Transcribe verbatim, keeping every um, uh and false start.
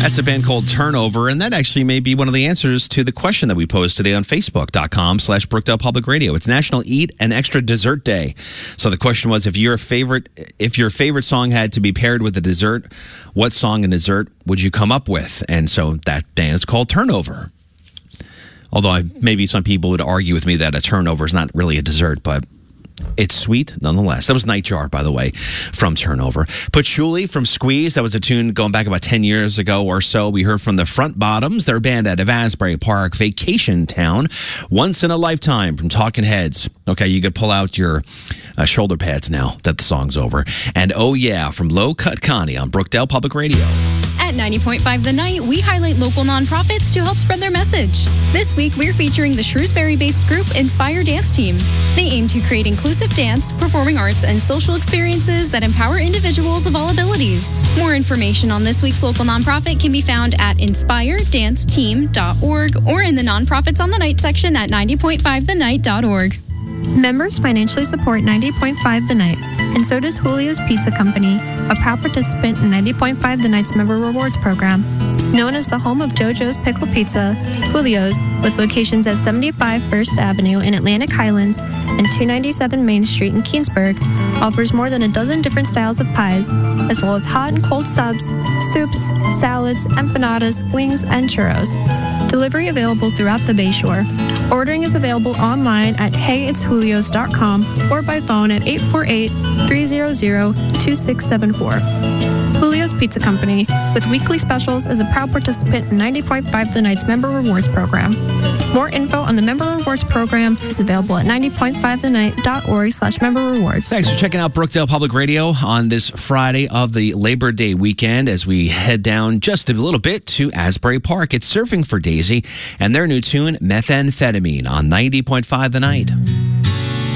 That's a band called Turnover, and that actually may be one of the answers to the question that we posed today on Facebook.com slash Brookdale Public Radio. It's National Eat an Extra Dessert Day. So the question was, if your favorite if your favorite song had to be paired with a dessert, what song and dessert would you come up with? And so that band is called Turnover. Although I, maybe some people would argue with me that a turnover is not really a dessert, but it's sweet nonetheless. That was Nightjar, by the way, from Turnover. Patchouli from Squeeze. That was a tune going back about ten years ago or so. We heard from the Front Bottoms, their band out of Asbury Park, Vacation Town. Once in a Lifetime from Talking Heads. Okay, you could pull out your uh, shoulder pads now that the song's over. And Oh Yeah from Low Cut Connie on Brookdale Public Radio. At ninety point five The Night, we highlight local nonprofits to help spread their message. This week, we're featuring the Shrewsbury-based group Inspire Dance Team. They aim to create inclusive dance, performing arts, and social experiences that empower individuals of all abilities. More information on this week's local nonprofit can be found at inspire dance team dot org or in the Nonprofits on the Night section at ninety point five the night dot org. Members financially support ninety point five The Night, and so does Julio's Pizza Company, a proud participant in ninety point five The Night's Member Rewards Program. Known as the home of JoJo's Pickle Pizza, Julio's, with locations at seventy-five First Avenue in Atlantic Highlands and two ninety-seven Main Street in Keensburg, offers more than a dozen different styles of pies, as well as hot and cold subs, soups, salads, empanadas, wings, and churros. Delivery available throughout the Bayshore. Ordering is available online at hey it's julios dot com or by phone at eight four eight, three zero zero, two six seven four. Julio's Pizza Company, with weekly specials, is a proud participant in ninety point five The Night's Member Rewards Program. More info on the Member Rewards Program is available at ninety point five the night dot org slash member rewards. Thanks for checking out Brookdale Public Radio on this Friday of the Labor Day weekend as we head down just a little bit to Asbury Park. It's Surfing for Daisy and their new tune, Methamphetamine, on ninety point five The Night.